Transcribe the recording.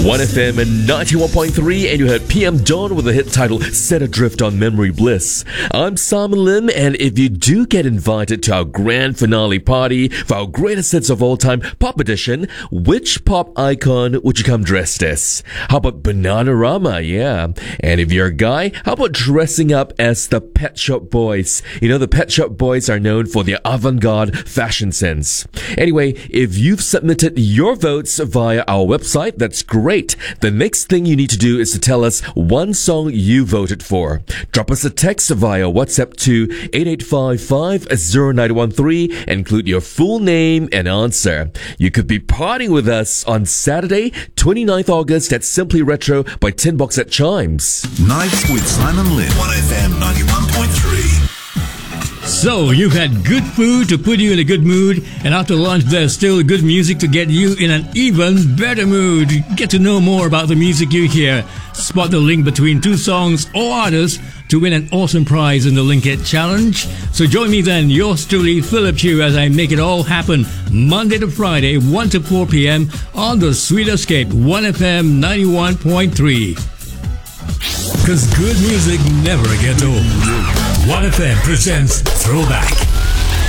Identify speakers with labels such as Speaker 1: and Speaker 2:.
Speaker 1: 1FM and 91.3, and you heard PM Dawn with a hit titled Set Adrift on Memory Bliss. I'm Simon Lim, and if you do get invited to our grand finale party for our greatest hits of all time pop edition, which pop icon would you come dressed as? How about Bananarama? Yeah. And if you're a guy, how about dressing up as the Pet Shop Boys? You know, the Pet Shop Boys are known for their avant-garde fashion sense. Anyway, if you've submitted your votes via our website, that's great. The next thing you need to do is to tell us one song you voted for. Drop us a text via WhatsApp to 8855-0913 and include your full name and answer. You could be partying with us on Saturday, 29th August at Simply Retro by Tin Box at Chimes.
Speaker 2: Nights with Simon Lin. 1FM 91.3.
Speaker 3: So, you've had good food to put you in a good mood, and after lunch there's still good music to get you in an even better mood. Get to know more about the music you hear. Spot the link between two songs or artists to win an awesome prize in the Link It Challenge. So join me then, yours truly, Philip Chu, as I make it all happen Monday to Friday, 1 to 4 p.m. on the Sweet Escape, 1FM 91.3. Because good music never gets old. 1FM presents Throwback.